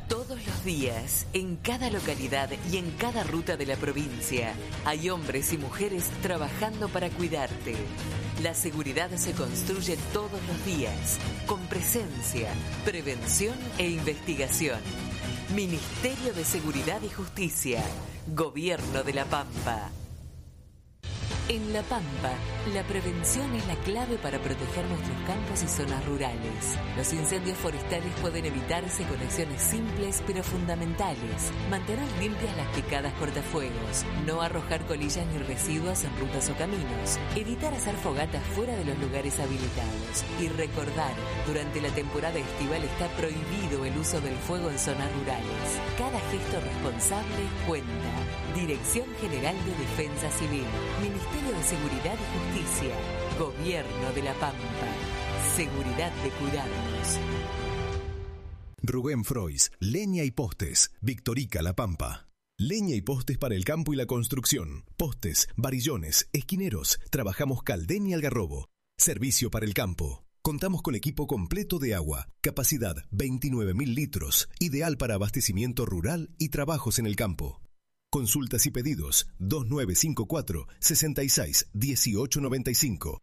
Todos los días, en cada localidad y en cada ruta de la provincia, hay hombres y mujeres trabajando para cuidarte. La seguridad se construye todos los días, con presencia, prevención e investigación. Ministerio de Seguridad y Justicia, Gobierno de La Pampa. En La Pampa, la prevención es la clave para proteger nuestros campos y zonas rurales. Los incendios forestales pueden evitarse con acciones simples pero fundamentales. Mantener limpias las picadas cortafuegos, no arrojar colillas ni residuos en rutas o caminos, evitar hacer fogatas fuera de los lugares habilitados y recordar, durante la temporada estival está prohibido el uso del fuego en zonas rurales. Cada gesto responsable cuenta. Dirección General de Defensa Civil, Ministerio de Seguridad y Justicia, Gobierno de La Pampa. Seguridad de cuidarnos. Rubén Frois, Leña y Postes, Victorica, La Pampa. Leña y postes para el campo y la construcción. Postes, varillones, esquineros. Trabajamos Caldén y Algarrobo. Servicio para el campo. Contamos con equipo completo de agua. Capacidad 29.000 litros. Ideal para abastecimiento rural y trabajos en el campo. Consultas y pedidos 2954 66 1895.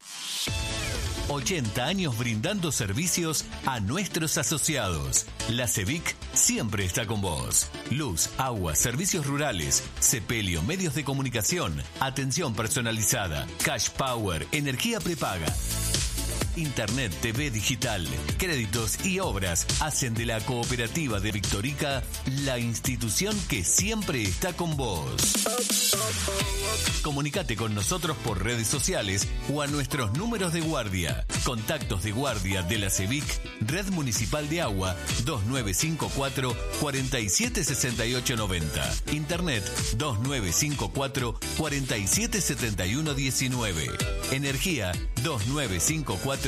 80 años brindando servicios a nuestros asociados. La CEVIC siempre está con vos. Luz, agua, servicios rurales, sepelio, medios de comunicación, atención personalizada, cash power, energía prepaga. Internet, TV digital, créditos y obras hacen de la cooperativa de Victorica la institución que siempre está con vos. Comunicate con nosotros por redes sociales o a nuestros números de guardia. Contactos de guardia de la CEVIC, Red Municipal de Agua 2954 476890. Internet 2954 477119. Energía 2954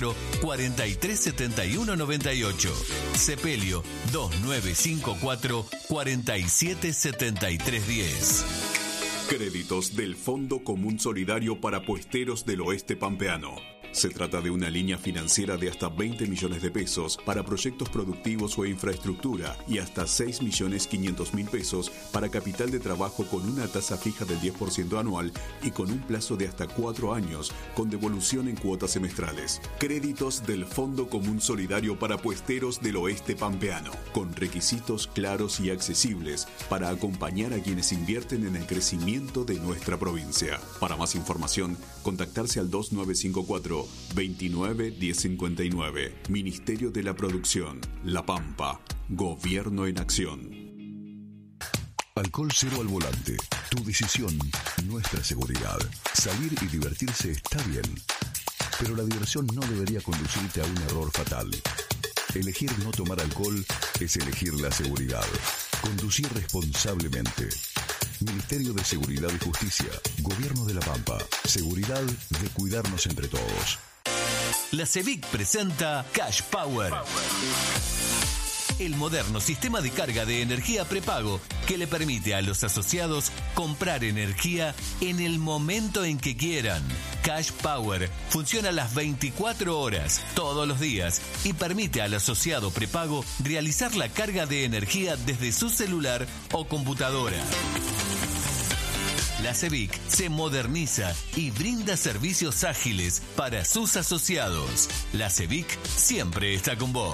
437198. Sepelio 2954 477310. Créditos del Fondo Común Solidario para Puesteros del Oeste Pampeano. Se trata de una línea financiera de hasta 20 millones de pesos para proyectos productivos o infraestructura y hasta 6.500.000 pesos para capital de trabajo con una tasa fija del 10% anual y con un plazo de hasta 4 años con devolución en cuotas semestrales. Créditos del Fondo Común Solidario para Puesteros del Oeste Pampeano, con requisitos claros y accesibles para acompañar a quienes invierten en el crecimiento de nuestra provincia. Para más información, contactarse al 2954 29 1059. Ministerio de la Producción, La Pampa. Gobierno en acción. Alcohol cero al volante. Tu decisión, nuestra seguridad. Salir y divertirse está bien, pero la diversión no debería conducirte a un error fatal. Elegir no tomar alcohol es elegir la seguridad. Conducir responsablemente. Ministerio de Seguridad y Justicia, Gobierno de La Pampa. Seguridad de cuidarnos entre todos. La CEVIC presenta Cash Power. El moderno sistema de carga de energía prepago que le permite a los asociados comprar energía en el momento en que quieran. Cash Power funciona las 24 horas, todos los días, y permite al asociado prepago realizar la carga de energía desde su celular o computadora. La CEVIC se moderniza y brinda servicios ágiles para sus asociados. La CEVIC siempre está con vos.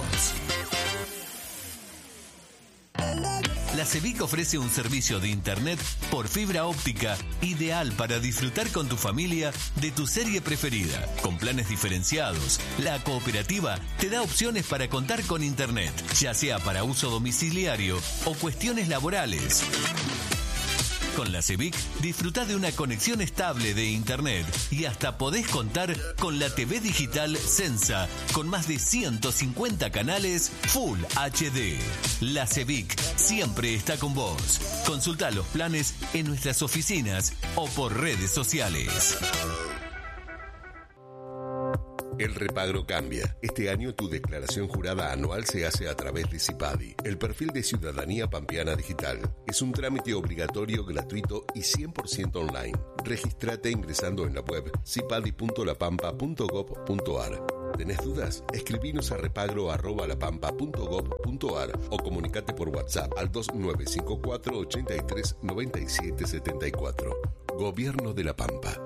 La CEVIC ofrece un servicio de internet por fibra óptica ideal para disfrutar con tu familia de tu serie preferida. Con planes diferenciados, la cooperativa te da opciones para contar con internet, ya sea para uso domiciliario o cuestiones laborales. Con la CEVIC disfruta de una conexión estable de internet y hasta podés contar con la TV digital Sensa con más de 150 canales Full HD. La CEVIC siempre está con vos. Consulta los planes en nuestras oficinas o por redes sociales. El repagro cambia. Este año tu declaración jurada anual se hace a través de CIPADI, el perfil de Ciudadanía Pampeana Digital. Es un trámite obligatorio, gratuito y 100% online. Regístrate ingresando en la web cipadi.lapampa.gov.ar. ¿Tenés dudas? Escribinos a repagro@lapampa.gov.ar o comunicate por WhatsApp al 2954 83 97 74. Gobierno de La Pampa.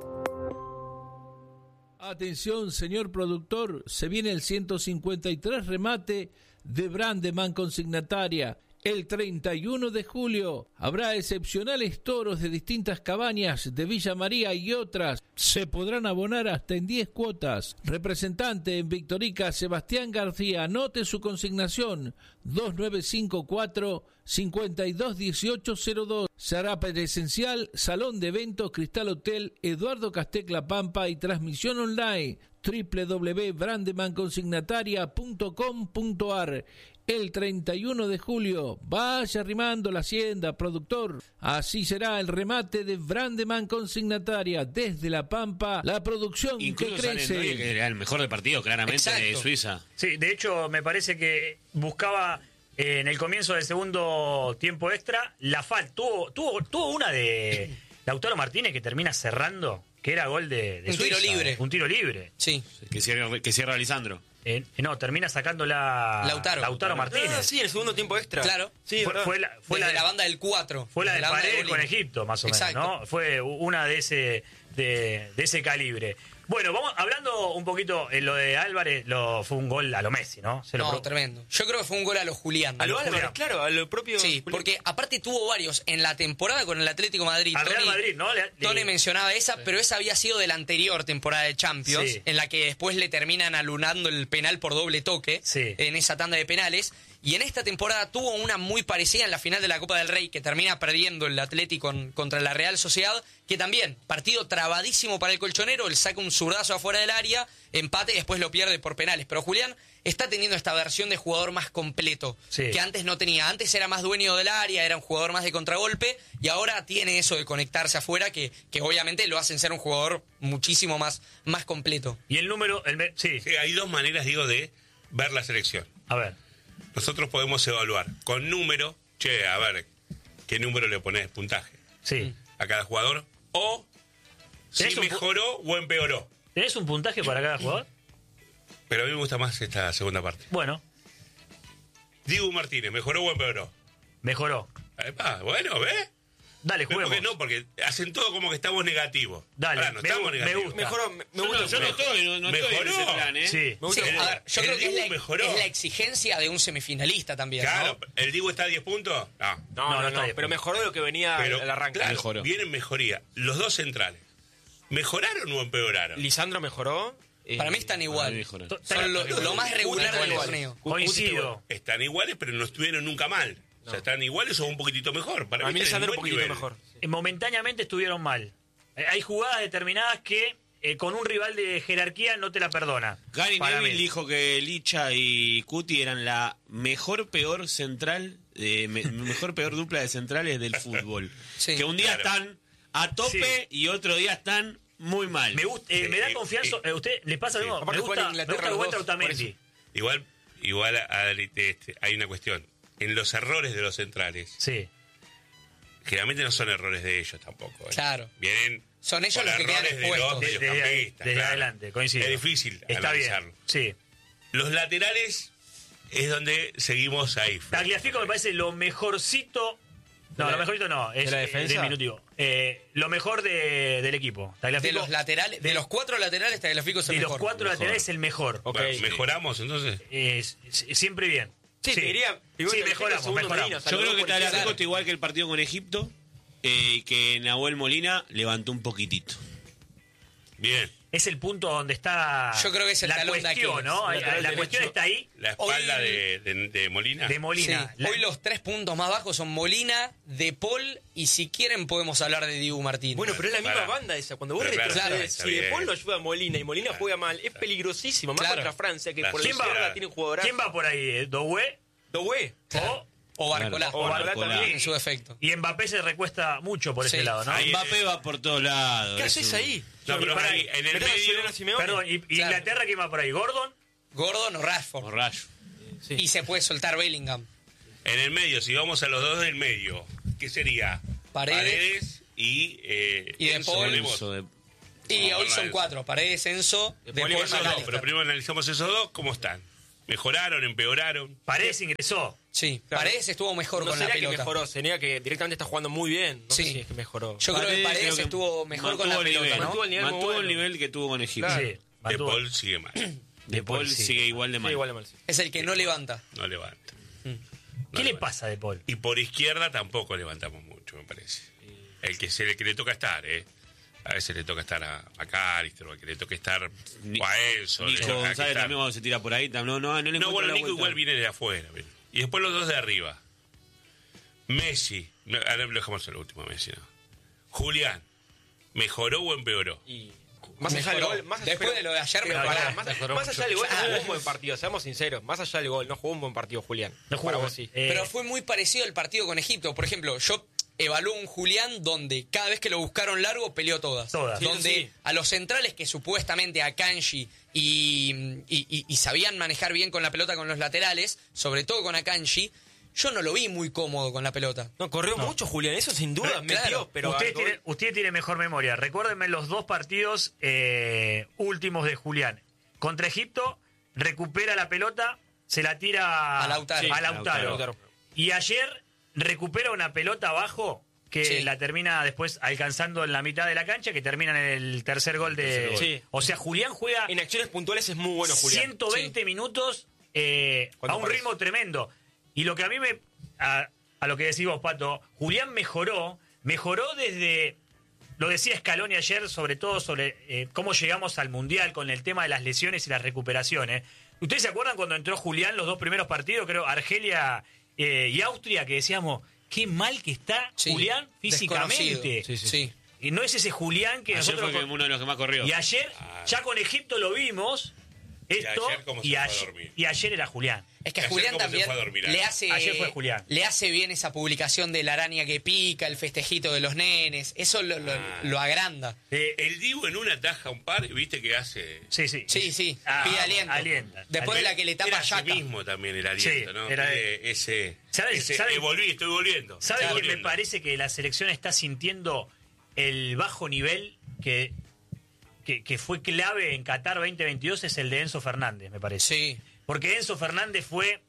Atención, señor productor, se viene el 153 remate de Brandeman Consignataria. El 31 de julio habrá excepcionales toros de distintas cabañas de Villa María y otras. Se podrán abonar hasta en 10 cuotas. Representante en Victorica, Sebastián García. Anote su consignación 2954 521802. Será presencial, Salón de Eventos Cristal Hotel Eduardo Castec La Pampa y transmisión online www.brandemanconsignataria.com.ar. El 31 de julio, vaya arrimando la hacienda, productor. Así será el remate de Brandeman Consignataria. Desde La Pampa, la producción incluso que crece. Salen, que era el mejor de partido, claramente, Exacto. de Suiza. Sí, de hecho, me parece que buscaba en el comienzo del segundo tiempo extra la falta. Tuvo una de Lautaro Martínez que termina cerrando, que era gol de Un Suiza. tiro libre. Un tiro libre. Sí. Que cierra Lisandro. No, termina sacándola Lautaro Martínez. Ah, sí, el segundo tiempo extra. Claro. Sí, Fue la de la banda del 4. Fue la de banda Paredes Bolívar. con Egipto, más o menos, Exacto. ¿no? Fue una de ese calibre. Bueno, vamos hablando un poquito, lo de Álvarez fue un gol a lo Messi, ¿no? Tremendo. Yo creo que fue un gol a los Julián. A lo Álvarez, claro, a lo propio. Sí, Julián. porque aparte tuvo varios en la temporada con el Atlético Madrid. Al Real Madrid, ¿no? Tony mencionaba esa, pero esa había sido de la anterior temporada de Champions, Sí. en la que después le terminan alunando el penal por doble toque, Sí. en esa tanda de penales. Y en esta temporada tuvo una muy parecida en la final de la Copa del Rey, que termina perdiendo el Atlético contra la Real Sociedad, que también, partido trabadísimo para el colchonero, él saca un zurdazo afuera del área, empate y después lo pierde por penales. Pero Julián está teniendo esta versión de jugador más completo, Sí. que antes no tenía. Antes era más dueño del área, era un jugador más de contragolpe, y ahora tiene eso de conectarse afuera, que obviamente lo hacen ser un jugador muchísimo más completo. Y el número, sí. Sí, hay dos maneras, digo, de ver la selección. A ver. Nosotros podemos evaluar con número, a ver, ¿qué número le pones puntaje Sí. a cada jugador? O si ¿Tenés un mejoró o empeoró. ¿Tenés un puntaje para cada jugador? Pero a mí me gusta más esta segunda parte. Bueno, Dibu Martínez, ¿mejoró o empeoró? mejoró. Bueno, ¿ves? Dale, ¿Ves juguemos. por qué no? Porque hacen todo como que estamos negativos. Dale, Ahora, no me estamos gusta. negativos. Mejoró, me gusta. Yo no estoy en ¿Mejoró? ese plan, ¿eh? Sí. Me gusta. Sí, a ver, yo el creo que Dibu mejoró. es la exigencia de un semifinalista también, Claro, ¿no? ¿el Dibu está a 10 puntos? No, está bien. pero mejoró de lo que venía Pero, al arranque. claro, Mejoró. viene en mejoría. Los dos centrales, ¿mejoraron o empeoraron? Lisandro mejoró. Para mí están igual. Mejoró. Son lo más regular del torneo. Coincido. Están iguales, pero no estuvieron nunca mal. O sea, están iguales o un poquitito mejor. Para Para mí están en Lisandro un buen poquitito nivel. mejor. Momentáneamente estuvieron mal. Hay jugadas determinadas que con un rival de jerarquía no te la perdona. Gary Para Neville mí. dijo que Licha y Cuti eran la peor central, peor dupla de centrales del fútbol. Sí. Que un día Claro. están a tope y otro día están muy mal. Me gusta, me da confianza. ¿A usted les pasa lo mismo? Aparte Me juegan gusta, en me Inglaterra gusta los dos, Otamendi. Igual hay una cuestión. En los errores de los centrales, Sí. generalmente no son errores de ellos tampoco. Claro. Vienen Son ellos por los que quedan errores de expuestos. los Desde mediocampistas, claro. adelante, coincido. Es difícil Está analizarlo. bien. Sí. Los laterales es donde seguimos ahí. Tagliafico me parece lo mejorcito. No, lo mejorcito no. Es ¿de la defensa? diminutivo. Lo mejor del equipo. Tagliafico, De los laterales, de los 4 laterales, Tagliafico es el de los mejor. 4 laterales, el mejor. Ok. Bueno, ¿mejoramos entonces? Siempre bien. Sí, te diría. Sí, mejoramos. Yo creo que Tagliafico Claro. está igual que el partido con Egipto, que Nahuel Molina levantó un poquitito. Bien. Es el punto donde está Yo creo que es el la talón de cuestión, Aquiles. ¿no? Lateral La cuestión derecho. está ahí, La espalda Hoy- de Molina. de Sí. Molina. Hoy los 3 puntos más bajos son Molina, De Paul y si quieren podemos hablar de Dibu Martínez. Bueno, pero es la misma Pará. banda esa. Cuando vos Pero claro, retrocedes, está si bien. De Paul lo ayuda a Molina y Molina juega mal, es peligrosísimo. Más Claro. contra Francia, que La por la sociedad. izquierda tiene un jugadorazo. ¿Quién va por ahí? ¿Doué? Doué. O Barcolá. O Barcolá también. En su defecto. Y Mbappé se recuesta mucho por ese lado, ¿no? Ahí Mbappé va por todos lados. ¿Qué haces ahí? No, pero Pará, ahí, en el medio... Perdón, ¿y Inglaterra quién va por ahí? ¿Gordon? Gordon o Rashford. Por Rayo. Sí. Y se puede soltar Bellingham. En el medio, si vamos a los dos del medio, ¿qué sería? Paredes y De Enzo, Paul. ponemos. Enzo de- Y Vamos hoy a son ver. 4. Paredes, Enzo, De De Paul y Paul, Esos dos, McAllister. pero primero analizamos esos dos, ¿cómo están? ¿Mejoraron, empeoraron? Paredes ingresó. Sí, Claro. Paredes estuvo mejor No con la sería que pelota. mejoró, sería que directamente está jugando muy bien. No Sí. sé si es que mejoró. Yo creo que Paredes estuvo mejor con la mantuvo el pelota, nivel. ¿no? Mantuvo el nivel muy Mantuvo el bueno. nivel que tuvo con Egipto. Claro. Sí. De mantuvo. Paul sigue mal, De Paul sí. sigue igual de Sí, mal. igual de mal. Sí. Es el que no levanta. no levanta. ¿Qué No le levanta. pasa de Paul? Y por izquierda tampoco levantamos mucho, me parece. El que le toca estar, ¿eh? A veces le toca estar a McAllister, o al que le toca estar o a Enzo. le Nico toca González estar- también cuando se tira por ahí. No le No, encuentro bueno, la Nico vuelta. igual viene de afuera. ¿ven? Y después los dos de arriba. Messi. No, ahora lo dejamos al último, Messi, ¿no? Julián. ¿Mejoró o empeoró? Y más allá del Mejoró. gol, más Después de lo de ayer, pero mejoró. pará, más allá del gol, no Ah. jugó un buen partido, seamos sinceros. Más allá del gol, no jugó un buen partido, Julián. No jugó. Para vos sí. Pero fue muy parecido al partido con Egipto. Por ejemplo, yo evalúo un Julián donde cada vez que lo buscaron largo peleó todas. Todas. Sí, Donde sí. a los centrales que supuestamente a Akanji y sabían manejar bien con la pelota con los laterales, sobre todo con Akanji, yo no lo vi muy cómodo con la pelota. No, corrió mucho Julián, eso sin duda, Pero, metió, claro, pero Usted tiene mejor memoria. Recuérdenme los dos partidos últimos de Julián. Contra Egipto, recupera la pelota, se la tira A Lautaro. a Lautaro. Lautaro. Y ayer recupera una pelota abajo que Sí. la termina después alcanzando en la mitad de la cancha, que termina en el tercer gol de... Tercer gol. Sí. O sea, Julián juega en acciones puntuales es muy bueno Julián. 120 minutos a Cuando un parece. ritmo tremendo. Y lo que a mí a lo que decís vos, Pato, Julián mejoró desde... Lo decía Scaloni ayer, sobre todo sobre cómo llegamos al Mundial con el tema de las lesiones y las recuperaciones. ¿Ustedes se acuerdan cuando entró Julián los dos primeros partidos, creo, Argelia y Austria, que decíamos, qué mal que está Sí, Julián físicamente? desconocido. Sí. Y no es ese Julián que Ayer nosotros... fue uno de los que más corrió. Y ayer, ya con Egipto lo vimos, esto, ayer cómo se fue a dormir. y ayer era Julián. Es que a Ayer Julián cómo se también fue a dormir, le hace, Ayer fue Julián. le hace bien esa publicación de la araña que pica, el festejito de los nenes, eso lo agranda. El Dibu en una taja un par, viste que hace... Sí, sí. Sí, Ah, pide aliento. alienta. Después de la que le tapa Era a ese Yaka. mismo también el aliento, Sí, ¿no? era- Ese... ¿Sabes- ese, sabes- estoy volviendo. ¿Sabe Estoy que me volviendo. parece que la selección está sintiendo el bajo nivel que fue clave en Qatar 2022? Es el de Enzo Fernández, me parece. Sí. Porque Enzo Fernández fue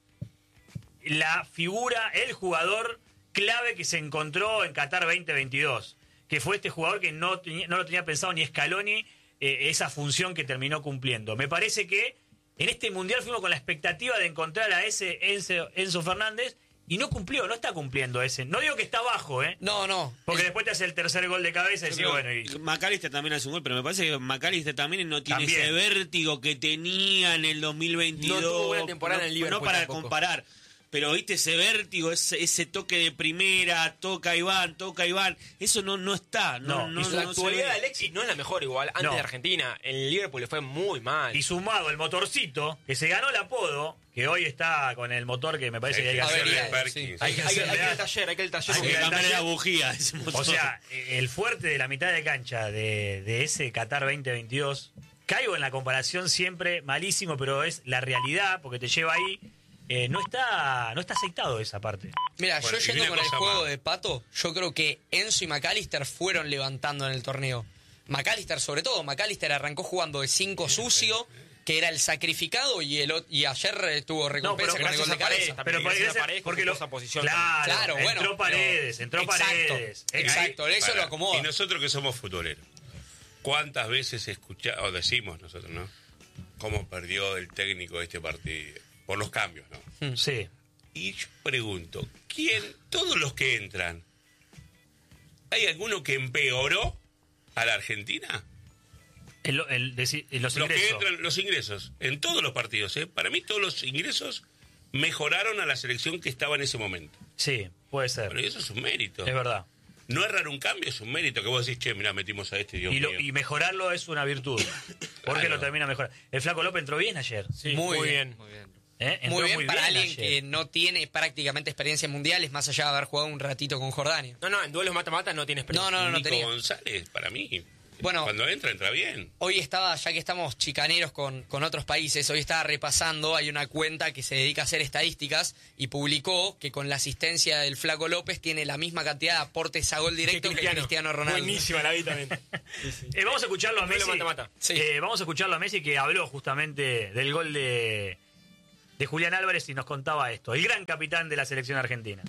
la figura, el jugador clave que se encontró en Qatar 2022. Que fue este jugador que no lo tenía pensado ni Scaloni, esa función que terminó cumpliendo. Me parece que en este Mundial fuimos con la expectativa de encontrar a ese Enzo Fernández y no cumplió, no está cumpliendo ese. No digo que está bajo, ¿eh? No. Porque después te hace el tercer gol de cabeza y decís, bueno... Y... McAllister también hace un gol, pero me parece que McAllister también no tiene También. ese vértigo que tenía en el 2022. No tuvo buena temporada en el Liverpool No para tampoco. comparar, pero viste ese vértigo, ese toque de primera, toca Iván, eso no está. No, No, y La se actualidad ve. de Alexis no es la mejor igual. Antes No. de Argentina, en el Liverpool le fue muy mal. Y sumado el motorcito, que se ganó el apodo, que hoy está con el motor que me parece que hay que hacerle hacerle... Averiado, Perkins. sí. Hay que Hay que ir hacerle- al taller, hay que ir al taller. Hay Hay que que ir al cambiar la taller. bujía de ese motor. O sea, el fuerte de la mitad de cancha de ese Qatar 2022, caigo en la comparación siempre, malísimo, pero es la realidad, porque te lleva ahí, no está aceitado esa parte. Mira, Bueno, yo y yendo una con el cosa juego más. de Pato, yo creo que Enzo y McAllister fueron levantando en el torneo. McAllister sobre todo, McAllister arrancó jugando de 5 sucio, que era el sacrificado, y ayer tuvo recompensa con el gol de cabeza. Pero porque esa posición. Claro, bueno, entró Paredes, Exacto, Paredes. exacto, eso Pará. lo acomoda. Y nosotros que somos futboleros, ¿cuántas veces escuchamos, o decimos nosotros, ¿no? ¿Cómo perdió el técnico este partido? Por los cambios, ¿no? Sí. Y yo pregunto, todos los que entran, ¿hay alguno que empeoró a la Argentina? Los Los que ingresos. entran, los ingresos, en todos los partidos, ¿eh? Para mí todos los ingresos mejoraron a la selección que estaba en ese momento. Sí, puede ser. Bueno, y eso es un mérito. Es verdad. No errar un cambio es un mérito, que vos decís, che, mirá, metimos a este, Dios mío. Y mejorarlo es una virtud. Porque Claro. lo termina mejor. El Flaco López entró bien ayer. Sí, Muy muy bien. bien. Muy bien para alguien ayer. que no tiene prácticamente experiencia en mundiales, más allá de haber jugado un ratito con Jordania. No, en duelos mata-mata no tiene experiencia. No Nico tenía. González, para mí, Bueno, cuando entra bien. hoy estaba, ya que estamos chicaneros con otros países, hoy estaba repasando, hay una cuenta que se dedica a hacer estadísticas y publicó que con la asistencia del Flaco López tiene la misma cantidad de aportes a gol directo que Cristiano Ronaldo. Buenísima la vi también. Vamos a escucharlo a Duelo Messi. mata-mata. Sí. Vamos a escucharlo a Messi, que habló justamente del gol de Julián Álvarez y nos contaba esto. El gran capitán de la selección argentina.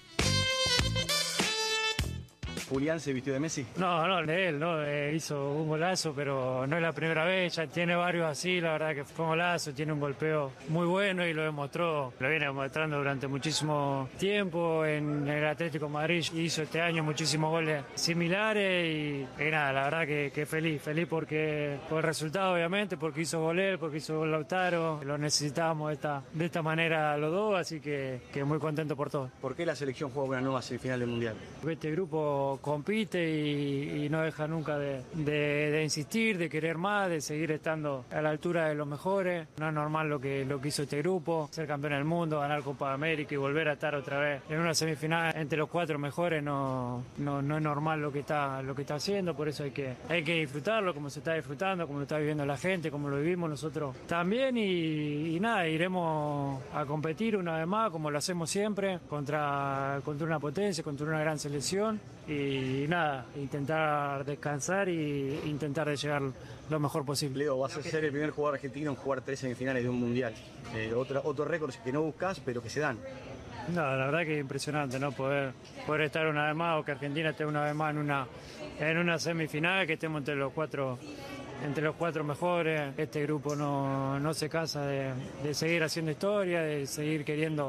¿Julián se vistió de Messi? No, de él, ¿no? Hizo un golazo, pero no es la primera vez, ya tiene varios así, la verdad que fue un golazo, tiene un golpeo muy bueno y lo demostró, lo viene demostrando durante muchísimo tiempo en el Atlético de Madrid, hizo este año muchísimos goles similares y nada, la verdad que feliz porque por el resultado obviamente, porque hizo gol él, porque hizo gol Lautaro, lo necesitábamos de esta manera los dos, así que muy contento por todo. ¿Por qué la selección juega una nueva semifinal del Mundial? Porque este grupo compite y no deja nunca de insistir, de querer más, de seguir estando a la altura de los mejores. No es normal lo que hizo este grupo, ser campeón del mundo, ganar Copa de América y volver a estar otra vez en una semifinal entre los 4 mejores. No es normal lo que está haciendo, por eso hay que disfrutarlo como se está disfrutando, como lo está viviendo la gente, como lo vivimos nosotros también y nada, iremos a competir una vez más como lo hacemos siempre contra una potencia, contra una gran selección y nada, intentar descansar y intentar de llegar lo mejor posible. Leo, vas a ser el primer jugador argentino en jugar 3 semifinales de un Mundial. Otro récord que no buscas, pero que se dan. No, la verdad que es impresionante, ¿no? Poder estar una vez más o que Argentina esté una vez más en una semifinal, que estemos entre los cuatro mejores. Este grupo no se cansa de seguir haciendo historia, de seguir queriendo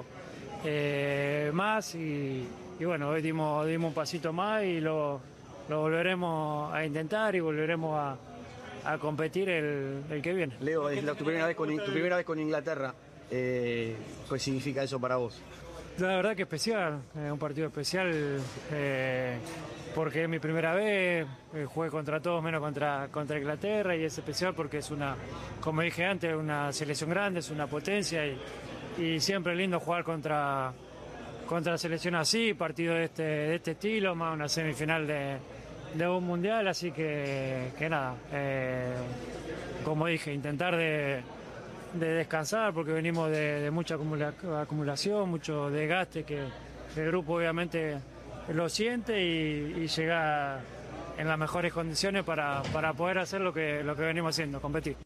más y bueno, hoy dimos un pasito más y lo volveremos a intentar y volveremos a competir el que viene. Leo, es tu primera vez con Inglaterra. ¿Qué significa eso para vos? La verdad que especial, un partido especial porque es mi primera vez, jugué contra todos menos contra Inglaterra y es especial porque es como dije antes, una selección grande, es una potencia y siempre es lindo jugar contra selección así, partido de este estilo, más una semifinal de un mundial, así que nada, como dije, intentar de descansar porque venimos de mucha acumulación, mucho desgaste que el grupo obviamente lo siente y llega en las mejores condiciones para poder hacer lo que venimos haciendo, competir.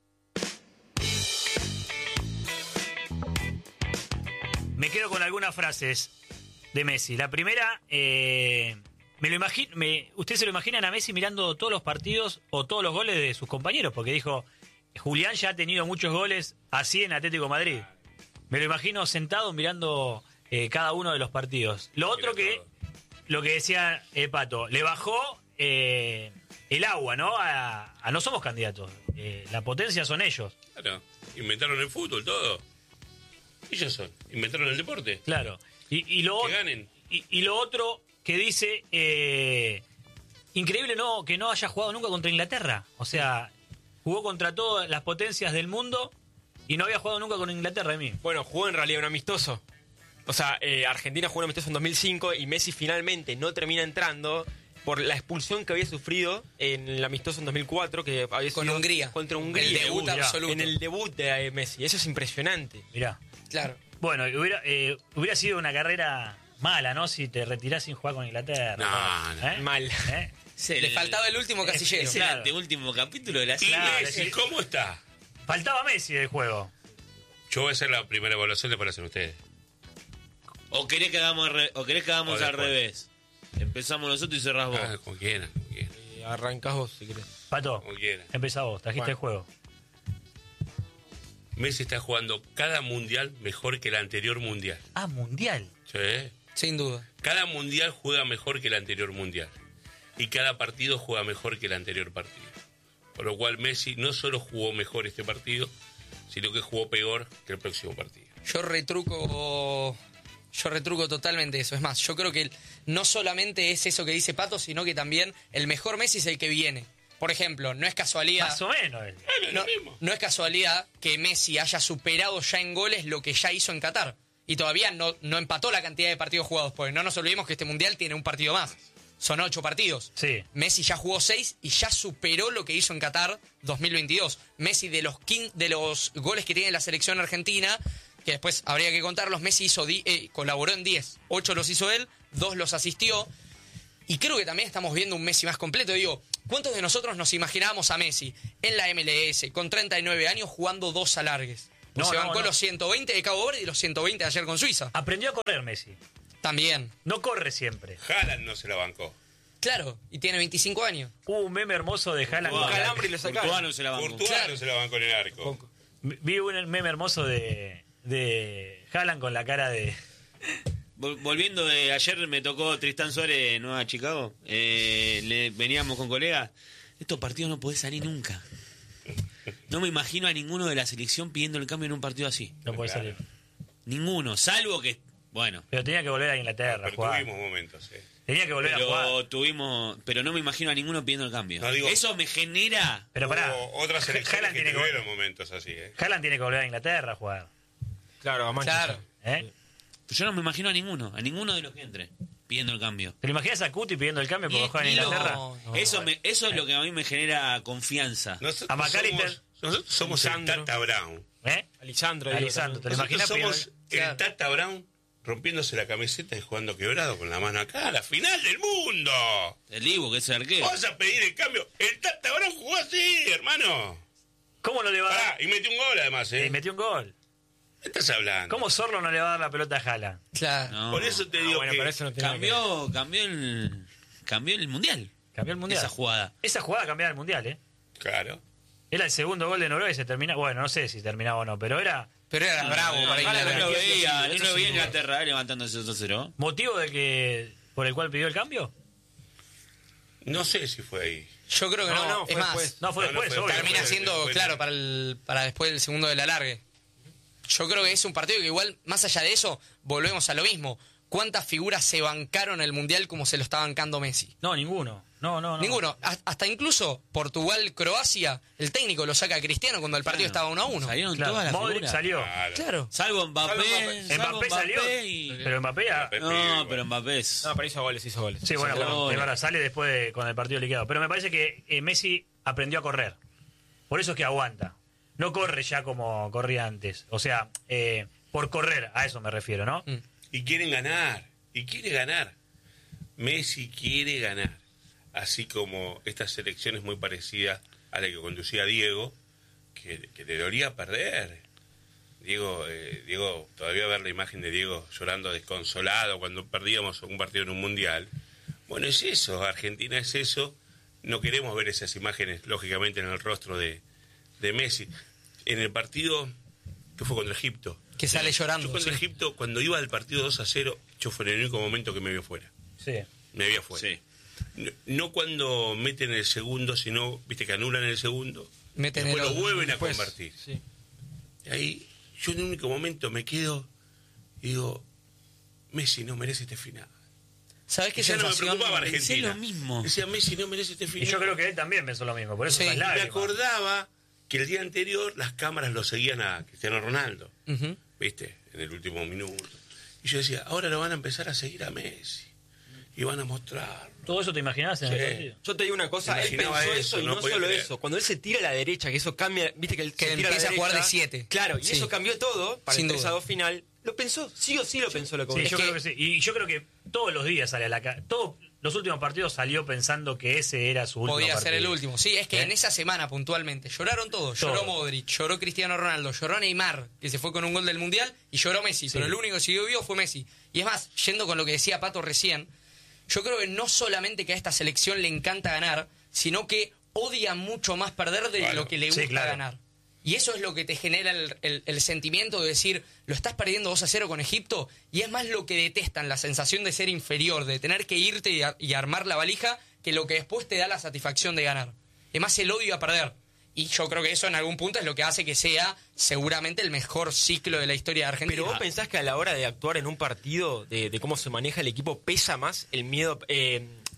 Me quedo con algunas frases de Messi. La primera, ustedes se lo imaginan a Messi mirando todos los partidos o todos los goles de sus compañeros, porque dijo, Julián ya ha tenido muchos goles así en Atlético de Madrid. Me lo imagino sentado mirando cada uno de los partidos. Lo otro lo que decía Pato, le bajó el agua, ¿no? No somos candidatos. La potencia son ellos. Claro, inventaron el fútbol, todo. Ellos inventaron el deporte. Claro. Y lo otro que dice, increíble que no haya jugado nunca contra Inglaterra. O sea, jugó contra todas las potencias del mundo y no había jugado nunca con Inglaterra, de mí. Bueno, jugó en realidad un amistoso. O sea, Argentina jugó un amistoso en 2005 y Messi finalmente no termina entrando por la expulsión que había sufrido en el amistoso en 2004, que había sido Hungría. Contra Hungría. El debut absoluto. En el debut de Messi. Eso es impresionante. Mirá. Claro. Bueno, hubiera sido una carrera mala, ¿no? Si te retirás sin jugar con Inglaterra. No. Mal. Le faltaba el último casillero. Es el anteúltimo capítulo de la serie. ¿Y Messi cómo está? Faltaba Messi del juego. Yo voy a hacer la primera evaluación, después la hacen ustedes. ¿O querés que hagamos al revés? Empezamos nosotros y cerrás vos. Como quieran. Arrancás vos, si querés. Pato, Como quieran. empezá vos, trajiste el juego. Messi está jugando cada mundial mejor que el anterior mundial. Ah, mundial. Sí. Sin duda. Cada mundial juega mejor que el anterior mundial. Y cada partido juega mejor que el anterior partido. Por lo cual Messi no solo jugó mejor este partido, sino que jugó peor que el próximo partido. Yo retruco totalmente eso. Es más, yo creo que no solamente es eso que dice Pato, sino que también el mejor Messi es el que viene. por ejemplo, no es casualidad. Más o menos. No es casualidad que Messi haya superado ya en goles lo que ya hizo en Qatar. Y todavía no empató la cantidad de partidos jugados, porque no nos olvidemos que este Mundial tiene un partido más. Son 8 partidos. Sí. Messi ya jugó 6 y ya superó lo que hizo en Qatar 2022. Messi, de los goles que tiene la selección argentina, que después habría que contarlos, Messi colaboró en 10. 8 los hizo él, 2 los asistió. Y creo que también estamos viendo un Messi más completo. Digo, ¿cuántos de nosotros nos imaginábamos a Messi en la MLS con 39 años jugando 2 alargues? Se bancó los 120 de Cabo Verde y los 120 de ayer con Suiza. Aprendió a correr Messi. También. No corre siempre. Haaland no se la bancó. Claro, y tiene 25 años. Hubo un meme hermoso de Haaland. Un calambre y lo sacaron. Courtois no se la bancó. Courtois no se la bancó en el arco. Vi un meme hermoso de Haaland con la cara de... Volviendo de ayer, me tocó Tristán Suárez en Nueva Chicago. Veníamos con colegas. Estos partidos no podés salir nunca. No me imagino a ninguno de la selección pidiendo el cambio en un partido así. No puede salir. Ninguno, salvo que... Bueno. Pero tenía que volver a Inglaterra a jugar. Tuvimos momentos, Tenía que volver a jugar. Pero no me imagino a ninguno pidiendo el cambio. No, digo, eso me genera... Pero pará. Otras selecciones que tuvieron momentos así, Haaland tiene que volver a Inglaterra a jugar. Claro, a Manchester. Claro. Yo no me imagino a ninguno de los que entre pidiendo el cambio. ¿Te lo imaginas a Cuti pidiendo el cambio porque juega en Inglaterra? Eso es lo que a mí me genera confianza. A McAllister. Nosotros somos el Tata Brown. Lisandro, ¿te lo imaginas? Somos el Tata Brown rompiéndose la camiseta y jugando quebrado con la mano acá, la final del mundo. El Dibu, que es el arquero. Vas a pedir el cambio. El Tata Brown jugó así, hermano. ¿Cómo no le va a dar? Y metió un gol además, Y metió un gol. ¿Qué estás hablando? ¿Cómo Zorro no le va a dar la pelota a Haaland? Claro. No. Por eso te digo que pero eso no tiene cambió el Mundial. Cambió el Mundial. Esa jugada. Esa jugada cambiaba el Mundial, Claro. Era el segundo gol de Noruega y se termina... Bueno, no sé si terminaba o no, pero era... Pero era bravo para Inglaterra. Inglaterra. No lo veía Inglaterra levantándose 2-0. ¿Motivo por el cual pidió el cambio? No sé si fue ahí. Yo creo que no. Es más, fue después. termina siendo, claro, para después del segundo del alargue. Yo creo que es un partido que igual, más allá de eso, volvemos a lo mismo. ¿Cuántas figuras se bancaron el Mundial como se lo está bancando Messi? No, ninguno. No. Ninguno. Hasta incluso Portugal-Croacia, el técnico lo saca a Cristiano cuando el partido estaba 1-1. Salieron todas las Modric figuras. salió. Claro. Salvo Mbappé. Mbappé salió. Pero Mbappé ya... No, pero Mbappé es... No, pero hizo goles. Sí, bueno, es verdad, sale después con el partido liquidado. Pero me parece que Messi aprendió a correr. Por eso es que aguanta. No corre ya como corría antes. O sea, por correr, a eso me refiero, ¿no? Y quieren ganar. Y quiere ganar. Messi quiere ganar. Así como esta selección es muy parecida a la que conducía Diego, que le dolía perder. Diego, todavía ver la imagen de Diego llorando desconsolado cuando perdíamos un partido en un mundial. Bueno, es eso, Argentina es eso. No queremos ver esas imágenes, lógicamente, en el rostro de Messi. En el partido que fue contra Egipto. Que sale llorando. Yo contra Egipto, cuando iba del partido 2-0, yo fue el único momento que me vio fuera. Sí. Me vio fuera. Sí. No cuando meten el segundo, sino, viste, que anulan el segundo. Meten después el lo vuelven después, a convertir. Sí. Y ahí, yo en el único momento me quedo y digo, Messi no merece este final. ¿Sabés qué ya no me sensación? preocupaba Pensé Argentina. lo mismo. Decía, Messi no merece este final. Y yo creo que él también pensó lo mismo. Por eso Sí. esas Y me lágrimas. acordaba que el día anterior las cámaras lo seguían a Cristiano Ronaldo. Ujú. ¿Viste? En el último minuto. Y yo decía, ahora lo van a empezar a seguir a Messi. Y van a mostrarlo. ¿Todo eso te imaginabas en el partido? Yo te digo una cosa, él Imaginaba pensó eso y no no podía solo creer. eso. Cuando él se tira a la derecha, que eso cambia, viste que él Que se tira empieza a jugar de derecha, 7. Claro, y Sí. eso cambió todo para Sin el duda. 3-2 final. Lo pensó, sí o sí lo pensó lo que Sí, vos yo decís. creo que sí. Y yo creo que todos los días sale a la calle. Todos los últimos partidos salió pensando que ese era su último Podía partido. ser el último. Sí, es que ¿Eh? en esa semana puntualmente lloraron todos. Lloró Todo. Modric, lloró Cristiano Ronaldo, lloró Neymar, que se fue con un gol del Mundial, y lloró Messi. Pero el único que siguió vivo fue Messi. Y es más, yendo con lo que decía Pato recién, yo creo que no solamente que a esta selección le encanta ganar, sino que odia mucho más perder de lo que le gusta ganar. Y eso es lo que te genera el sentimiento de decir, lo estás perdiendo 2-0 con Egipto, y es más lo que detestan, la sensación de ser inferior, de tener que irte y armar la valija, que lo que después te da la satisfacción de ganar. Es más el odio a perder. Y yo creo que eso en algún punto es lo que hace que sea seguramente el mejor ciclo de la historia de Argentina. Pero vos pensás que a la hora de actuar en un partido, de cómo se maneja el equipo, pesa más el miedo,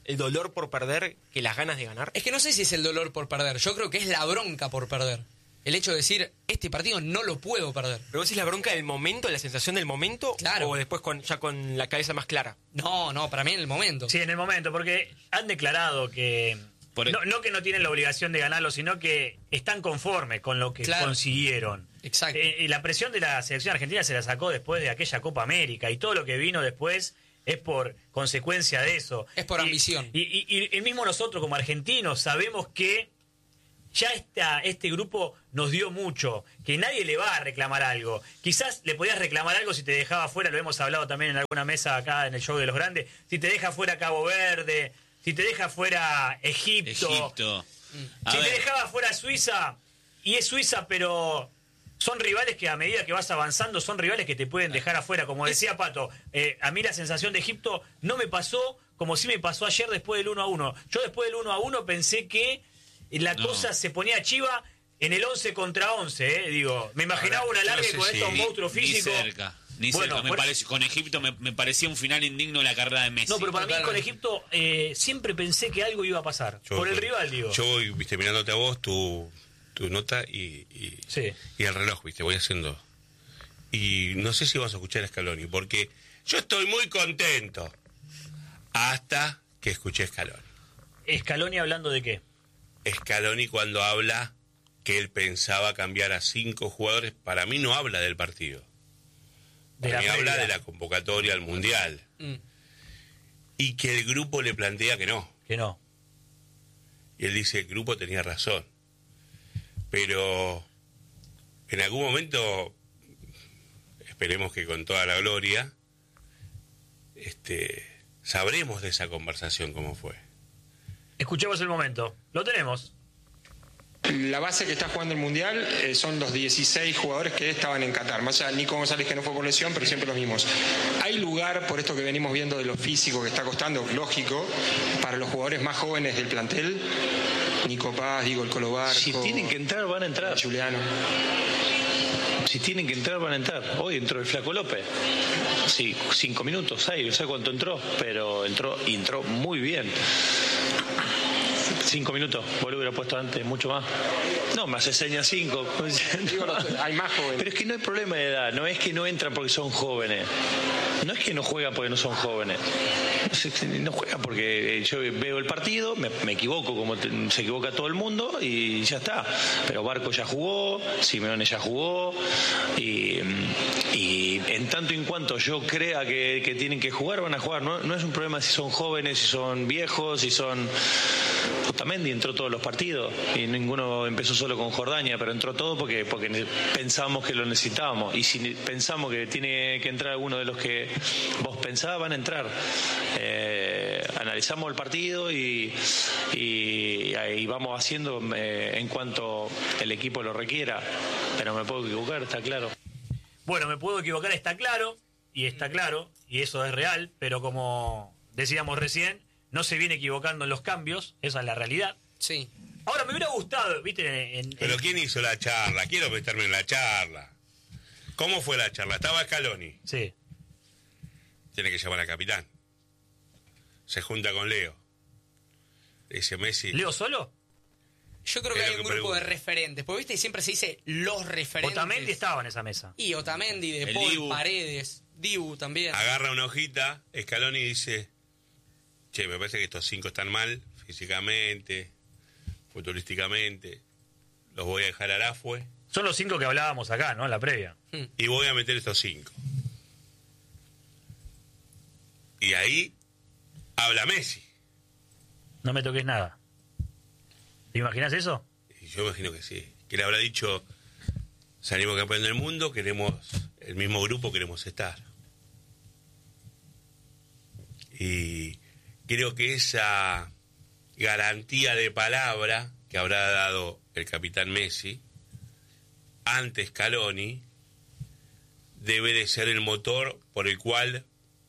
el dolor por perder que las ganas de ganar? Es que no sé si es el dolor por perder. Yo creo que es la bronca por perder. El hecho de decir, este partido no lo puedo perder. ¿Pero vos decís la bronca del momento, la sensación del momento? Claro. ¿O después ya con la cabeza más clara? No, para mí en el momento. Sí, en el momento, porque han declarado que... No que no tienen la obligación de ganarlo, sino que están conformes con lo que consiguieron. Exacto. Y la presión de la selección argentina se la sacó después de aquella Copa América, y todo lo que vino después es por consecuencia de eso. Es por ambición. Y mismo nosotros como argentinos sabemos que ya este grupo nos dio mucho, que nadie le va a reclamar algo. Quizás le podías reclamar algo si te dejaba fuera, lo hemos hablado también en alguna mesa acá en el show de los grandes, si te deja fuera Cabo Verde, si te deja fuera Egipto. Si te dejaba fuera Suiza, y es Suiza, pero son rivales que a medida que vas avanzando, son rivales que te pueden dejar afuera. Como decía Pato, a mí la sensación de Egipto no me pasó como si me pasó ayer después del 1-1. Yo después del 1-1 pensé que la cosa se ponía chiva en el 11 contra 11, Digo, me imaginaba una larga con estos monstruos físicos. Ni cerca. Con Egipto me parecía un final indigno la carrera de Messi. No, pero para mí con Egipto siempre pensé que algo iba a pasar. Por el rival, digo. Yo voy, mirándote a vos, tu nota y el reloj, voy haciendo. Y no sé si vas a escuchar a Scaloni, porque yo estoy muy contento hasta que escuché a Scaloni. ¿Scaloni hablando de qué? Scaloni cuando habla que él pensaba cambiar a 5 jugadores, para mí no habla del partido. Para mí habla de la convocatoria al Mundial. Y que el grupo le plantea que no. Que no. Y él dice, el grupo tenía razón. Pero en algún momento, esperemos que con toda la gloria, sabremos de esa conversación cómo fue. Escuchemos el momento. Lo tenemos. La base que está jugando el Mundial son los 16 jugadores que estaban en Qatar. Más allá, Nico González, que no fue por lesión, pero siempre los mismos. ¿Hay lugar, por esto que venimos viendo de lo físico que está costando, lógico, para los jugadores más jóvenes del plantel? Nico Paz, el Colo Barco. Si tienen que entrar, van a entrar. Juliano. Si tienen que entrar, van a entrar. Hoy entró el Flaco López. Sí, 5 minutos, 6, no sé cuánto entró, pero entró muy bien. 5 minutos, vos lo hubiera puesto antes, mucho más. No, me hace señas 5. Hay más jóvenes. Pero es que no hay problema de edad, no es que no entran porque son jóvenes. No es que no juegan porque no son jóvenes. No juegan porque yo veo el partido, me equivoco como se equivoca todo el mundo y ya está. Pero Barco ya jugó, Simeone ya jugó y en tanto y en cuanto yo crea que tienen que jugar, van a jugar. No es un problema si son jóvenes, si son viejos, si son... Otamendi entró todos los partidos y ninguno empezó solo con Jordania, pero entró todo porque pensamos que lo necesitábamos. Y si pensamos que tiene que entrar alguno de los que vos pensabas, van a entrar. Analizamos el partido y vamos haciendo en cuanto el equipo lo requiera. Pero me puedo equivocar, está claro. Bueno, me puedo equivocar, está claro, y eso es real, pero como decíamos recién, no se viene equivocando en los cambios, esa es la realidad. Sí. Ahora, me hubiera gustado, ¿viste? Pero ¿quién hizo la charla? Quiero meterme en la charla. ¿Cómo fue la charla? Estaba Scaloni. Sí. Tiene que llamar al capitán. Se junta con Leo. Le dice Messi. ¿Leo solo? Yo creo que hay un grupo de referentes. Porque viste, siempre se dice los referentes. Otamendi estaba en esa mesa. Y Otamendi, De Paul, Paredes, Dibu también. Agarra una hojita, Scaloni y dice... Che, me parece que estos 5 están mal, físicamente, futurísticamente. Los voy a dejar al AFUE. Son los 5 que hablábamos acá, ¿no? En la previa. Y voy a meter estos 5. Y ahí habla Messi. No me toques nada. ¿Te imaginas eso? Y yo imagino que sí. Que le habrá dicho, salimos campeón del mundo, queremos el mismo grupo, queremos estar. Y... creo que esa garantía de palabra que habrá dado el capitán Messi ante Scaloni debe de ser el motor por el cual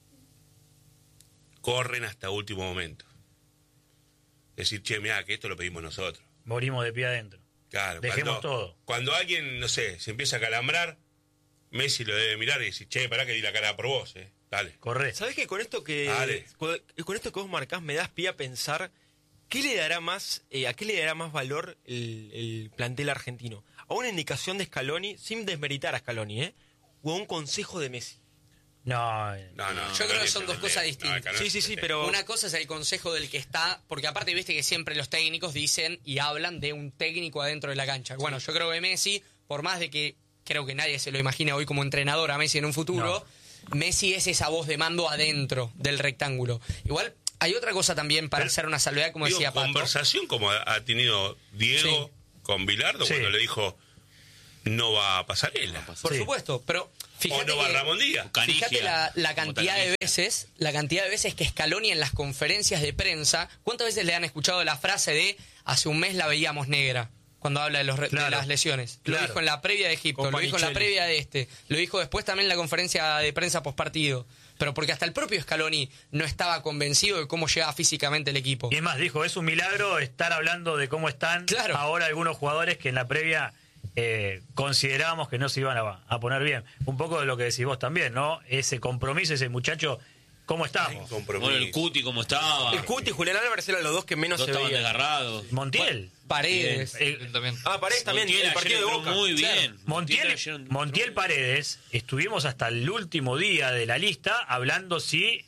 corren hasta último momento. Decir, che, mirá, que esto lo pedimos nosotros. Morimos de pie adentro. Claro. Dejemos todo. Cuando alguien, no sé, se empieza a calambrar, Messi lo debe mirar y decir, che, pará que di la cara por vos, Dale. Corre. ¿Sabés que con esto que vos marcás me das pie a pensar a qué le dará más valor el plantel argentino? ¿A una indicación de Scaloni, sin desmeritar a Scaloni, o a un consejo de Messi? No. Yo creo que son dos cosas distintas. Sí, pero... Una cosa es el consejo del que está, porque aparte viste que siempre los técnicos dicen y hablan de un técnico adentro de la cancha. Bueno, yo creo que Messi, por más de que creo que nadie se lo imagina hoy como entrenador a Messi en un futuro, Messi es esa voz de mando adentro del rectángulo. Igual hay otra cosa también para hacer una salvedad, como decía Pato. Conversación como ha tenido Diego con Bilardo cuando le dijo no va a Pasarela. Por supuesto, pero fíjate, o no va Ramón Díaz. Fíjate la cantidad de veces que Scaloni en las conferencias de prensa, ¿cuántas veces le han escuchado la frase de hace un mes la veíamos negra? Cuando habla de las lesiones. Lo dijo en la previa de Egipto, lo dijo en la previa de lo dijo después también en la conferencia de prensa postpartido. Pero porque hasta el propio Scaloni no estaba convencido de cómo llegaba físicamente el equipo. Y es más, dijo, es un milagro estar hablando de cómo están ahora algunos jugadores que en la previa considerábamos que no se iban a poner bien. Un poco de lo que decís vos también, ¿no? Ese compromiso, ese muchacho, ¿cómo estamos? Bueno, el Cuti, ¿cómo estaba? El Cuti y Julián Álvarez eran los dos que menos se veían. Estaban desgarrados. Montiel. Paredes. Paredes también. Montiel el partido de Boca. Muy bien. Montiel Paredes, estuvimos hasta el último día de la lista hablando si...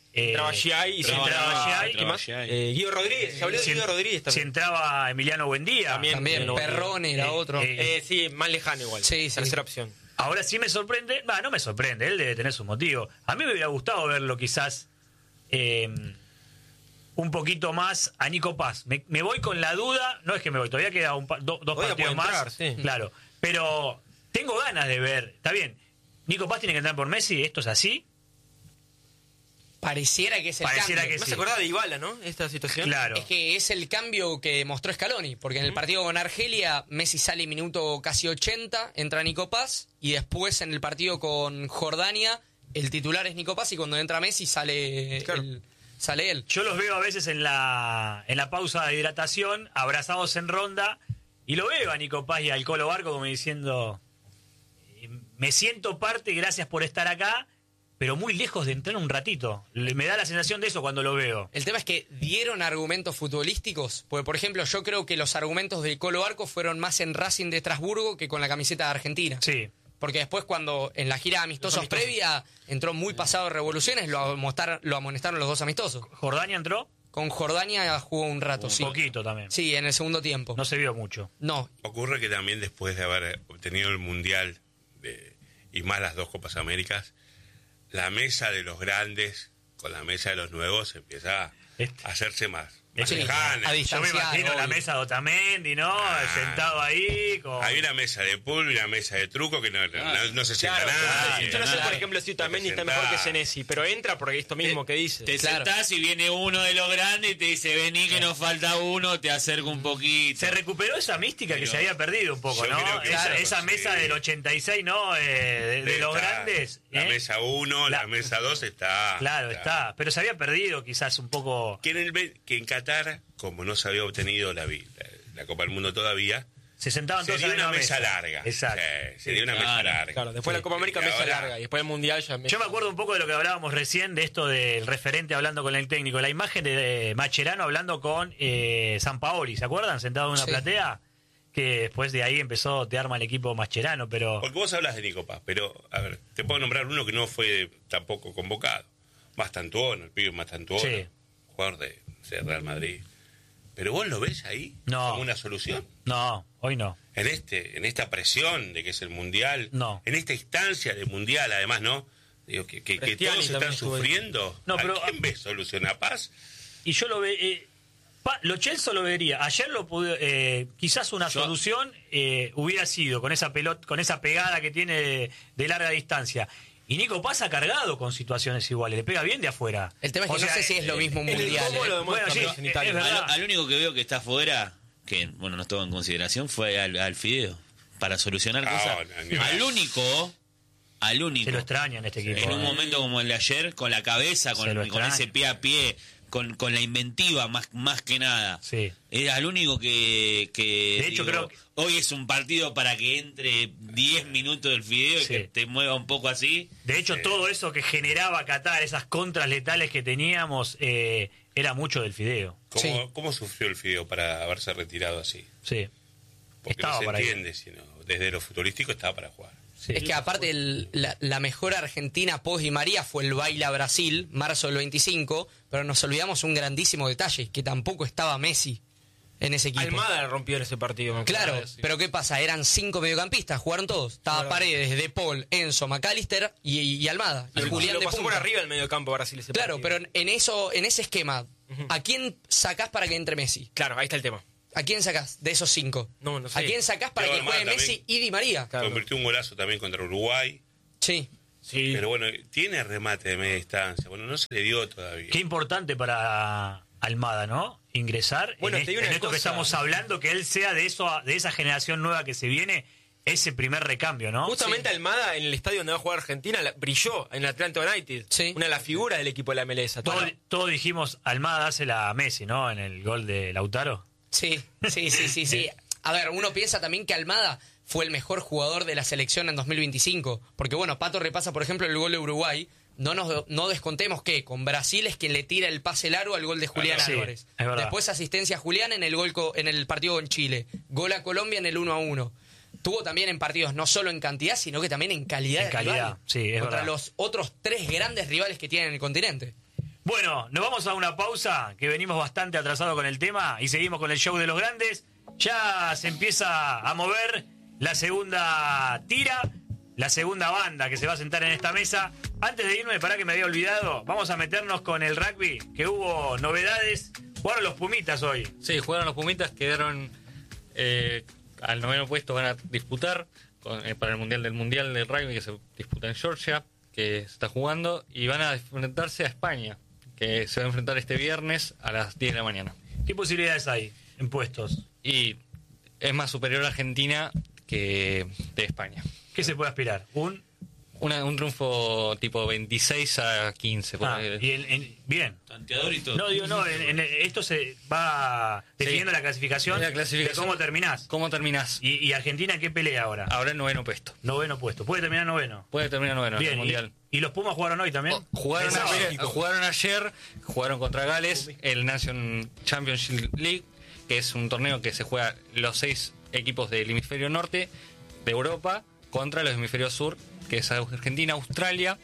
Guido Rodríguez, se habló de Guido Rodríguez también. Si entraba Emiliano Buendía. También Perrone era otro. Sí, más lejano igual. Tercera opción. Ahora sí me sorprende, no me sorprende, él debe tener su motivo. A mí me hubiera gustado verlo quizás un poquito más a Nico Paz. Me voy con la duda, no es que me voy, todavía queda dos partidos más. Claro, pero tengo ganas de ver, está bien, Nico Paz tiene que entrar por Messi, esto es así. Pareciera que es el cambio. ¿No se acordaba de Dybala, no? Esta situación. Claro. Es que es el cambio que mostró Scaloni, porque en el partido con Argelia, Messi sale minuto casi 80, entra Nico Paz, y después en el partido con Jordania, el titular es Nico Paz, y cuando entra Messi sale él. Yo los veo a veces en la pausa de hidratación, abrazados en ronda, y lo veo a Nico Paz y al Colo Barco como diciendo, me siento parte, gracias por estar acá, pero muy lejos de entrar un ratito. Me da la sensación de eso cuando lo veo. El tema es que dieron argumentos futbolísticos, porque por ejemplo yo creo que los argumentos del Colo Barco fueron más en Racing de Estrasburgo que con la camiseta de Argentina. Sí. Porque después cuando en la gira de amistosos previa entró muy pasado de revoluciones, lo amonestaron los dos amistosos. ¿Jordania entró? Con Jordania jugó un rato, un poquito también. Sí, en el segundo tiempo. No se vio mucho. No. Ocurre que también después de haber obtenido el Mundial y más las dos Copas Américas, la mesa de los grandes con la mesa de los nuevos empieza a hacerse más lejana. Yo me imagino la mesa de Otamendi, ¿no? Sentado ahí. Hay una mesa de pool y una mesa de truco que no se sienta nadie. Yo no sé, por ejemplo, si Otamendi está mejor que Senesi, pero entra porque esto mismo que dice. Te sentás y viene uno de los grandes y te dice, vení que nos falta uno, te acerco un poquito. Se recuperó esa mística que se había perdido un poco, ¿no? Esa mesa del 86, ¿no? De los grandes. La mesa 1, la mesa 2 está. Claro, está. Pero se había perdido quizás un poco. Que en Qatar, como no se había obtenido la Copa del Mundo todavía, se sentaban todos en una mesa larga. Exacto. Se dio una mesa larga. Claro, después la Copa América mesa larga y después el Mundial ya Yo me acuerdo un poco de lo que hablábamos recién, de esto del referente hablando con el técnico. La imagen de Mascherano hablando con Sampaoli, ¿se acuerdan? Sentado en una platea. Que después de ahí te arma el equipo Mascherano, pero... Porque vos hablas de Nico Paz, pero, a ver, te puedo nombrar uno que no fue tampoco convocado. Mastantuono, el pibe Mastantuono, jugador de Real Madrid. ¿Pero vos lo ves ahí como una solución? No, hoy no. En esta presión de que es el Mundial, en esta instancia de Mundial, además, ¿no? Digo, que todos están sufriendo. No, pero, ¿a quién ves solución? ¿A Paz? Y yo lo veo... Lo Chelsea lo vería. Ayer lo pude, quizás una solución hubiera sido con esa pelota, con esa pegada que tiene de larga distancia. Y Nico Paz ha cargado con situaciones iguales, le pega bien de afuera. El tema es que no sé si es lo mismo un mundial. Bueno, sí, es verdad. Al único que veo que está afuera, que bueno, no estuvo en consideración, fue al Fideo. Para solucionar cosas. Al único. Se lo extraña en este equipo. En un momento como el de ayer, con la cabeza, con ese pie a pie, con la inventiva más que nada. Sí. Era el único que de hecho, creo que hoy es un partido para que entre 10 minutos del fideo y que te mueva un poco así. De hecho, todo eso que generaba Qatar, esas contras letales que teníamos, era mucho del fideo. ¿Cómo sufrió el fideo para haberse retirado así? Sí. Porque Estaba no se para entiende, sino desde lo futurístico estaba para jugar. Es que aparte la mejor Argentina post Di María fue el baile a Brasil, marzo del 25, pero nos olvidamos un grandísimo detalle, que tampoco estaba Messi en ese equipo. Almada rompió en ese partido. Claro, pero ¿qué pasa? Eran 5 mediocampistas, jugaron todos. Estaba Paredes, De Paul, Enzo, McAllister y Almada. Y Julián lo de pasó punta. por arriba el mediocampo Brasil ese Claro, partido. pero en ese esquema, ¿a quién sacás para que entre Messi? Claro, ahí está el tema. ¿A quién sacás de esos 5? No sé. ¿A quién sacás para Pero que juegue Almada Messi y Di María? Convirtió un golazo también contra Uruguay. Sí. Pero bueno, tiene remate de media distancia. Bueno, no se le dio todavía. Qué importante para Almada, ¿no? Ingresar Bueno, en te digo una esto que cosa. estamos hablando, que él sea de esa generación nueva que se viene, ese primer recambio, ¿no? Justamente Almada, en el estadio donde va a jugar Argentina, brilló en el Atlanta United. Una de las figuras del equipo de la MLS. Todos dijimos, Almada hace la Messi, ¿no? En el gol de Lautaro. Sí. A ver, uno piensa también que Almada fue el mejor jugador de la selección en 2025. Porque bueno, Pato repasa, por ejemplo, el gol de Uruguay. No descontemos que con Brasil es quien le tira el pase largo al gol de Julián Álvarez. Es verdad. Después asistencia a Julián en el partido con Chile. Gol a Colombia en el 1-1. Tuvo también en partidos no solo en cantidad, sino que también en calidad. Sí, es contra verdad. los otros 3 grandes rivales que tienen en el continente. Bueno, nos vamos a una pausa, que venimos bastante atrasados con el tema, y seguimos con el show de los grandes. Ya se empieza a mover la segunda tira, la segunda banda que se va a sentar en esta mesa. Antes de irme, para que me había olvidado, vamos a meternos con el rugby, que hubo novedades. Jugaron los Pumitas hoy. Sí, jugaron los Pumitas, quedaron al 9º puesto, van a disputar para el Mundial del Rugby que se disputa en Georgia, que se está jugando, y van a enfrentarse a España, que se va a enfrentar este viernes a las 10 de la mañana. ¿Qué posibilidades hay en puestos? Y es más superior a Argentina que de España. ¿Qué se puede aspirar? Un triunfo tipo 26-15. Por ahí. Bien. Tanteador y todo. No, digo, esto se va definiendo la clasificación, de cómo terminás. ¿Cómo terminás? ¿Y Argentina qué pelea ahora? Ahora el 9º puesto. 9º puesto. ¿Puede terminar 9º? Puede terminar 9º en el Mundial. ¿Y los Pumas jugaron hoy también? Jugaron ayer, jugaron contra Gales, el Nation Championship League, que es un torneo que se juega los 6 equipos del hemisferio norte de Europa contra los hemisferios sur, que es Argentina, Australia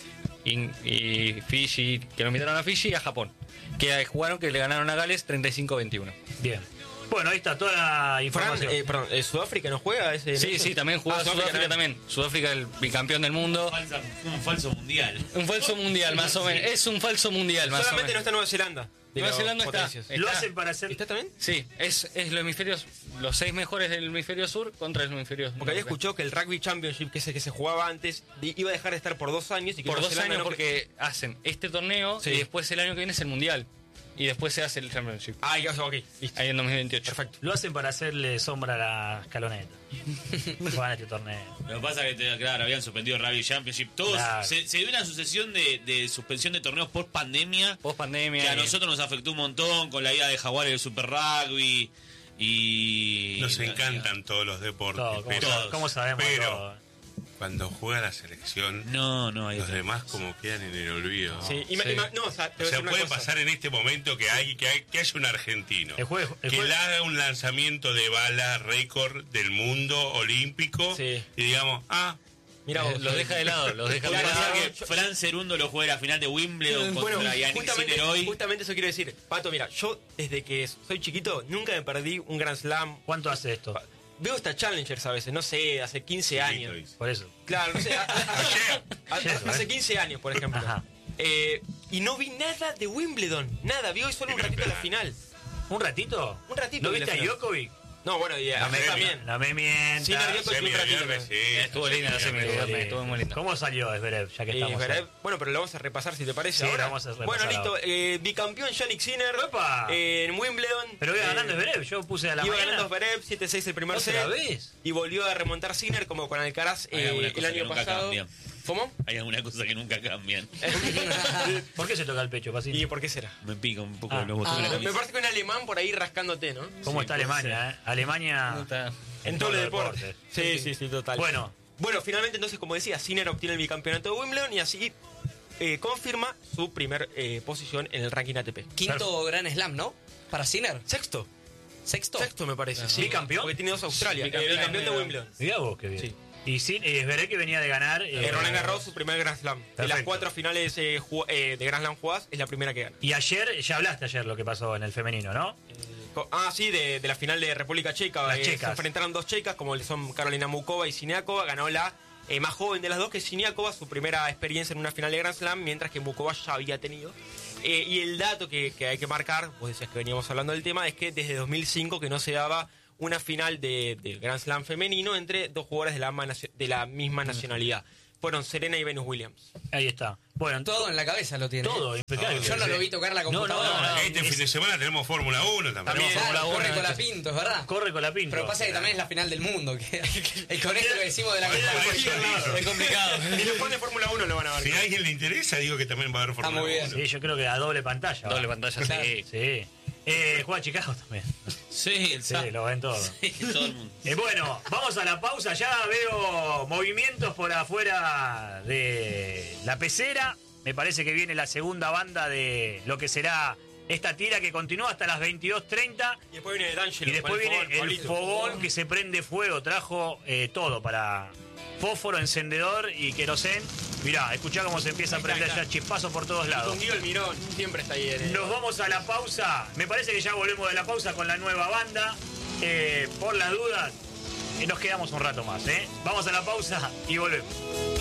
y Fiji, que lo invitaron a Fiji, y a Japón, que jugaron, que le ganaron a Gales 35-21. Bien. Bueno, ahí está toda la información. ¿Sudáfrica no juega ese? Sí, también juega Sudáfrica también. Sudáfrica, el bicampeón del mundo. Un falso mundial. Un falso mundial, más o menos. Es un falso mundial, más o menos. Solamente no está Nueva Zelanda. Nueva Zelanda está. ¿Lo hacen para hacer? ¿Está también? Sí, es los hemisferios, los 6 mejores del hemisferio sur contra los hemisferios Porque había escuchado que el Rugby Championship, que es el que se jugaba antes, iba a dejar de estar por 2 años. Y que por Nueva 2 Zelanda años, porque hacen este torneo y después el año que viene es el mundial. Y después se hace el Championship. Ah, ya, ok. Listo. Ahí en 2028. Perfecto. Lo hacen para hacerle sombra a la escaloneta. Juegan este torneo. Lo que pasa es que, claro, habían suspendido el Rugby Championship. Todos Claro. se dio una sucesión de suspensión de torneos post pandemia. Que a nosotros nos afectó un montón con la ida de Jaguares del Super Rugby. Y. Nos encantan todos los deportes. ¿Cómo sabemos pero todo? cuando juega la selección, los demás como quedan en el olvido. Sí, o sea, puede pasar en este momento que haya un argentino que le haga un lanzamiento de bala récord del mundo olímpico y digamos, mira, los deja de lado, los deja de lado. Que Fran Cerundo lo juega la final de Wimbledon contra Yannick Sinner hoy. Justamente eso quiero decir. Pato, mira, yo desde que soy chiquito nunca me perdí un Grand Slam. ¿Cuánto hace esto? Veo hasta Challengers a veces, no sé, hace 15 años. Por eso. Claro, no sé. Hace 15 años, por ejemplo. Y no vi nada de Wimbledon. Nada, vi hoy solo un ratito de la final. ¿Un ratito? Un ratito. ¿No viste a Djokovic? No, bueno, y a Messi también. No me mientas. Sí, Djokovic un ratito. Estuvo linda la semi, estuvo muy linda. ¿Cómo salió Zverev? Ya que estamos ahí? Bueno, pero lo vamos a repasar si te parece. Sí, ahora. vamos a repasar bueno, listo. ahora. Bicampeón Yannick Sinner en Wimbledon. Pero iba ganando Zverev. Yo puse a la iba mañana. ganando Zverev 7-6 el primer set. ¿Otra vez? Y volvió a remontar Sinner como con Alcaraz el año pasado. ¿Cómo? Hay alguna cosa que nunca cambian. ¿Por qué se toca el pecho, Pacini? ¿Y por qué será? Me pica un poco los botones de la Me camisa. parece que un alemán por ahí rascándote, ¿no? ¿Cómo está Alemania? Alemania En todos los deportes. Sí, total. Bueno, finalmente entonces, como decía, Sinner obtiene el bicampeonato de Wimbledon y así confirma su primer posición en el ranking ATP. Quinto Grand Slam, ¿no? Para Sinner. Sexto me parece. Sí. ¿Bicampeón? Porque tiene dos Australia. Bicampeón de Wimbledon. Mirá vos, qué bien. Sí. Y es verdad que venía de ganar. Roland Garros, su primer Grand Slam. De las 4 finales de Grand Slam jugadas, es la primera que gana. Y ayer, ya hablaste ayer lo que pasó en el femenino, ¿no? Sí, de la final de República Checa. Las Se checas. enfrentaron dos checas, como son Carolina Mukova y Siniakova. Ganó la más joven de las dos, que es Siniakova, su primera experiencia en una final de Grand Slam, mientras que Mukova ya había tenido. Y el dato que hay que marcar, vos decías que veníamos hablando del tema, es que desde 2005 que no se daba una final de Grand Slam femenino entre dos jugadoras de la misma nacionalidad. Fueron Serena y Venus Williams. Ahí está. Bueno, todo en la cabeza lo tiene. Todo, impecable. Yo no lo vi tocar la computadora. Este fin de semana tenemos Fórmula 1 también. Corre con la Pinto, es verdad. Corre con la Pinto. Pero pasa que también es la final del mundo. Que con esto que decimos de la Copa es complicado. Y después de Fórmula 1 lo van a ver. Si a alguien le interesa, digo que también va a haber Fórmula 1. Sí, yo creo que a doble pantalla. Doble pantalla, sí. Sí. Juega Chicago también. Sí, lo ven todo. Sí, todo el mundo. Bueno, vamos a la pausa. Ya veo movimientos por afuera de la pecera. Me parece que viene la segunda banda de lo que será esta tira que continúa hasta las 22:30. Y después viene D'Angelo. Y después viene el fogón que se prende fuego. Trajo todo para fósforo, encendedor y querosén. Mirá, escuchá cómo se empieza a prender ya chispazos por todos lados. Con Guido el Mirón, siempre está ahí. Nos vamos a la pausa. Me parece que ya volvemos de la pausa con la nueva banda. Por las dudas, nos quedamos un rato más. Vamos a la pausa y volvemos.